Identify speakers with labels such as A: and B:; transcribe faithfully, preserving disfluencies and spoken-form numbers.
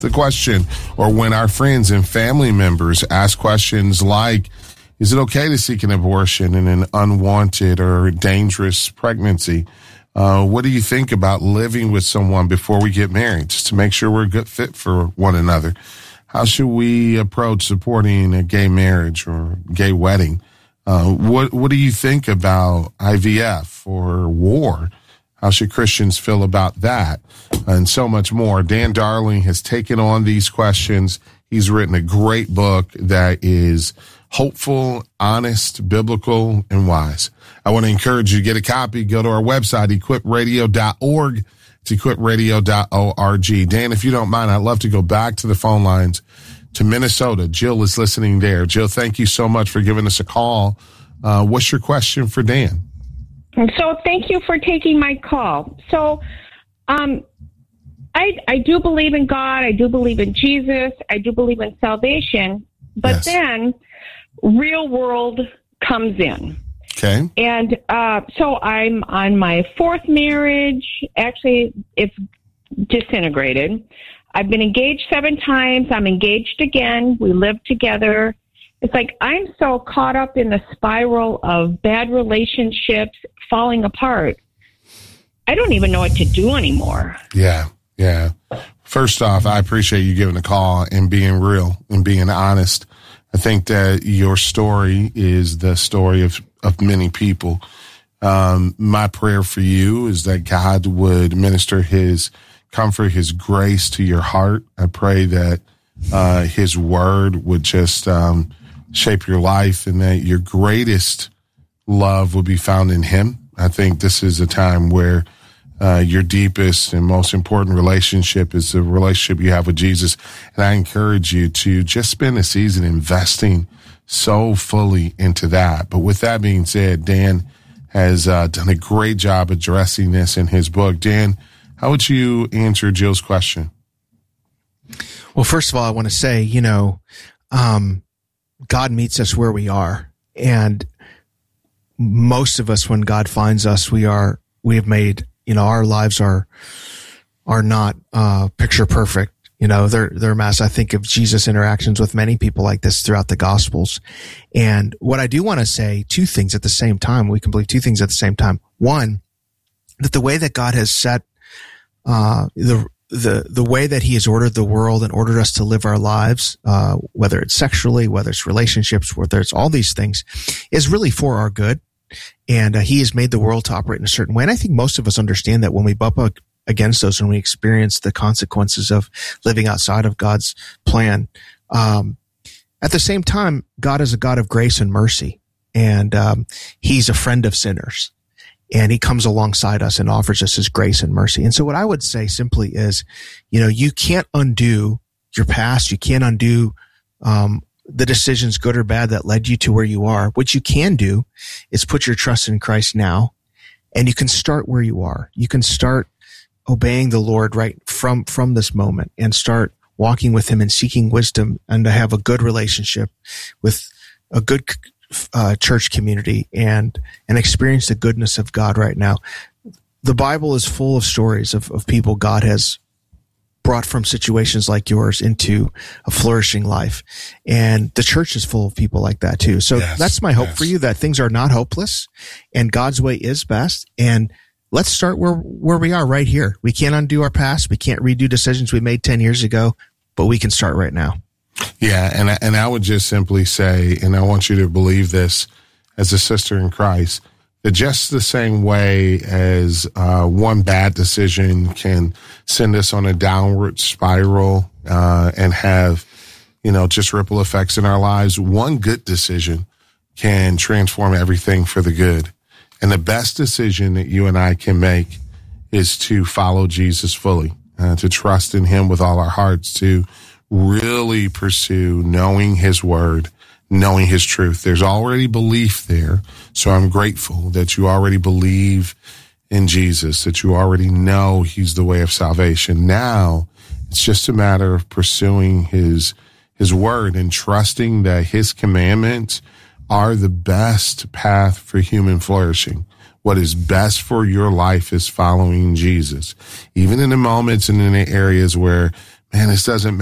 A: the question, or when our friends and family members ask questions like, is it okay to seek an abortion in an unwanted or dangerous pregnancy? Uh, what do you think about living with someone before we get married, just to make sure we're a good fit for one another? How should we approach supporting a gay marriage or gay wedding? Uh, what what do you think about I V F or war? How should Christians feel about that? And so much more. Dan Darling has taken on these questions. He's written a great book that is hopeful, honest, biblical, and wise. I want to encourage you to get a copy. Go to our website, equip radio dot org. It's equip radio dot org. Dan, if you don't mind, I'd love to go back to the phone lines to Minnesota. Jill is listening there. Jill, thank you so much for giving us a call. Uh, what's your question for Dan?
B: So thank you for taking my call. So um, I, I do believe in God. I do believe in Jesus. I do believe in salvation. But yes. Then real world comes in.
A: Okay.
B: And uh, so I'm on my fourth marriage. Actually, it's disintegrated. I've been engaged seven times. I'm engaged again. We live together. It's like I'm so caught up in the spiral of bad relationships falling apart. I don't even know what to do anymore.
A: Yeah, yeah. First off, I appreciate you giving a call and being real and being honest. I think that your story is the story of, of many people. Um, my prayer for you is that God would minister his comfort, his grace to your heart. I pray that uh, his word would just um, shape your life and that your greatest love would be found in him. I think this is a time where uh, your deepest and most important relationship is the relationship you have with Jesus. And I encourage you to just spend a season investing so fully into that. But with that being said, Dan has uh, done a great job addressing this in his book. Dan, how would you answer Jill's question?
C: Well, first of all, I want to say, you know, um, God meets us where we are. And most of us, when God finds us, we are, we have made, you know, our lives are, are not, uh, picture perfect. You know, they're, they're a mess. I think of Jesus' interactions with many people like this throughout the Gospels. And what I do want to say, two things at the same time, we can believe two things at the same time. One, that the way that God has set, uh, the, the, the way that he has ordered the world and ordered us to live our lives, uh, whether it's sexually, whether it's relationships, whether it's all these things, is really for our good. And uh, he has made the world to operate in a certain way. And I think most of us understand that when we bump up against those and we experience the consequences of living outside of God's plan. Um, at the same time, God is a God of grace and mercy. And um, he's a friend of sinners. And he comes alongside us and offers us his grace and mercy. And so what I would say simply is, you know, you can't undo your past. You can't undo um, the decisions, good or bad, that led you to where you are. What you can do is put your trust in Christ now, and you can start where you are. You can start obeying the Lord right from, from this moment and start walking with him and seeking wisdom and to have a good relationship with a good uh, church community and, and experience the goodness of God right now. The Bible is full of stories of, of people God has brought from situations like yours into a flourishing life. And the church is full of people like that too. So yes, that's my hope yes. for you, that things are not hopeless and God's way is best. And let's start where, where we are right here. We can't undo our past. We can't redo decisions we made ten years ago, but we can start right now.
A: Yeah. And I, and I would just simply say, and I want you to believe this as a sister in Christ, that just the same way as uh, one bad decision can send us on a downward spiral uh, and have, you know, just ripple effects in our lives, one good decision can transform everything for the good. And the best decision that you and I can make is to follow Jesus fully, uh, to trust in him with all our hearts, to really pursue knowing his word, knowing his truth. There's already belief there. So I'm grateful that you already believe in Jesus, that you already know he's the way of salvation. Now it's just a matter of pursuing his, his word and trusting that his commandments are the best path for human flourishing. What is best for your life is following Jesus. Even in the moments and in the areas where man, this doesn't